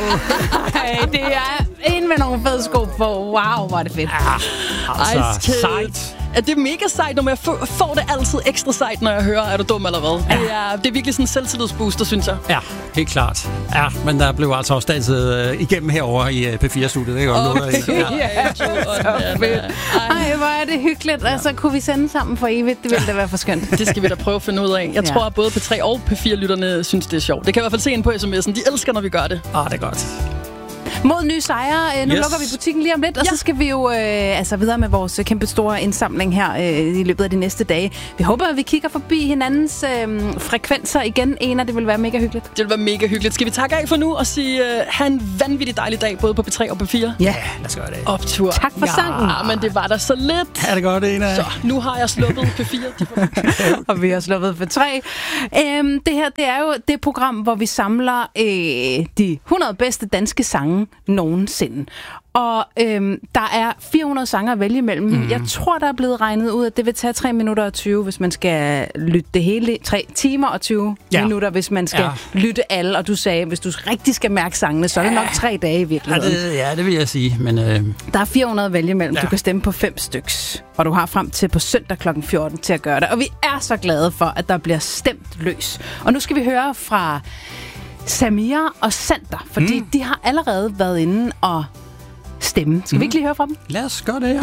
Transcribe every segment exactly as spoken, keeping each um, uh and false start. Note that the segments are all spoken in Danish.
Ej, det er en med nogle fede sko på. Wow, hvor er det fedt. Ja, altså, sejt. Ja, det er mega sejt, når jeg får, får det altid ekstra sejt, når jeg hører, er du dum eller hvad? Ja. Det, er, det er virkelig sådan en selvtillidsbooster, synes jeg. Ja, helt klart. Ja, men der blev altså også danset øh, igennem herover i øh, P fire-studiet, ikke? Okay, noget, ja. ja. Så fedt. Ej, hvor er det hyggeligt. Altså, kunne vi sende sammen for evigt? Det ville da være for skønt. Det skal vi da prøve at finde ud af. Jeg ja. tror, at både P tre og P fire-lytterne synes, det er sjovt. Det kan jeg i hvert fald se ind på sms'en. De elsker, når vi gør det. Ah, det er godt. Mod nye sejre. Nu yes. lukker vi butikken lige om lidt, og ja. så skal vi jo øh, altså videre med vores kæmpe store indsamling her øh, i løbet af de næste dage. Vi håber, at vi kigger forbi hinandens øh, frekvenser igen. En af det vil være mega hyggeligt. Det vil være mega hyggeligt. Skal vi takke af for nu og sige, øh, have en vanvittig dejlig dag, både på P tre og P fire? Ja, lad os gøre det. Optur. Tak for ja. sangen. Ja, men det var da så lidt. Ja, det godt, Ena. Så nu har jeg sluppet P fire. Og vi har sluppet P tre. Øhm, det her, det er jo det program, hvor vi samler øh, de hundrede bedste danske sange nogensinde. Og øhm, der er fire hundrede sange at vælge imellem. Mm. Jeg tror, der er blevet regnet ud, at det vil tage tre minutter og tyve, hvis man skal lytte det hele. tre timer og tyve ja. minutter, hvis man skal ja. lytte alle. Og du sagde, hvis du rigtig skal mærke sangene, så er det nok tre dage i virkeligheden. Ja, det, ja, det vil jeg sige. Men, øh... der er fire hundrede at vælge imellem. Ja. Du kan stemme på fem styks. Og du har frem til på søndag klokken fjorten til at gøre det. Og vi er så glade for, at der bliver stemt løs. Og nu skal vi høre fra Samira og Sander, fordi mm. de har allerede været inde og stemme. Skal mm. vi ikke lige høre fra dem? Lad os gøre det, ja.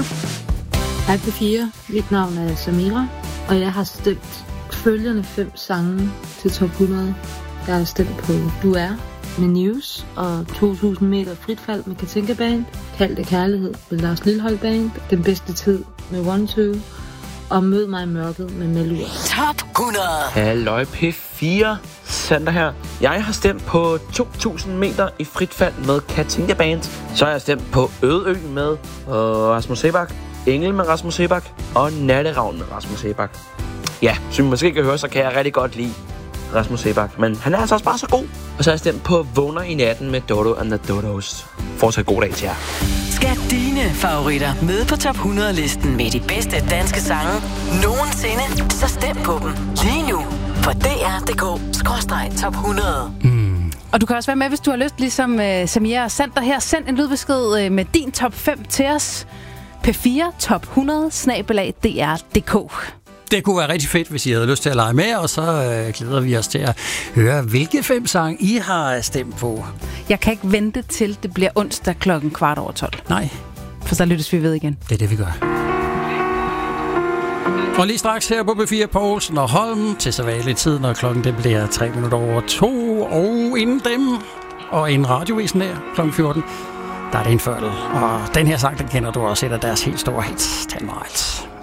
Hej P fire. Mit navn er Samira, og jeg har stemt følgende fem sange til top hundrede. Jeg har stemt på Du Er med News og to tusind meter fritfald med Katinka Band, Kald det kærlighed med Lars Lilholt Band, Den bedste tid med One Two og Mød mig i mørket med Melua. Top hundrede. Halløj P fire. Sander her. Jeg har stemt på to tusind meter i frit fald med Katinka Band. Så har jeg stemt på Ødeø med øh, Rasmus Sebak, Engel med Rasmus Sebak og Natteravn med Rasmus Sebak. Ja, som I måske kan høre, så kan jeg rigtig godt lide Rasmus Sebak, men han er altså også bare så god. Og så har jeg stemt på Vågner i natten med Dodo and the Dodos. Fortsat god dag til jer. Skal dine favoritter med på top hundrede-listen med de bedste danske sange nogensinde, så stem på dem lige nu på d r punktum d k skråstreg top hundrede. Mm. Og du kan også være med, hvis du har lyst, ligesom uh, Samira og Sander her. Send en lydbesked uh, med din top fem til os. P fire top hundrede snabelag d r punktum d k. Det kunne være rigtig fedt, hvis I havde lyst til at lege med, og så øh, glæder vi os til at høre, hvilke fem sange I har stemt på. Jeg kan ikke vente til, det bliver onsdag klokken kvart over tolv. Nej. For så lyttes vi ved igen. Det er det, vi gør. Og lige straks her på P fire, Poulsen og Holm til så vanlig tid, når klokken det bliver tre minutter over to, og inden dem, og inden radiovisen der klokken fjorten, der er det indført. Og den her sang, den kender du også, et af deres helt store hits, Ten Miles.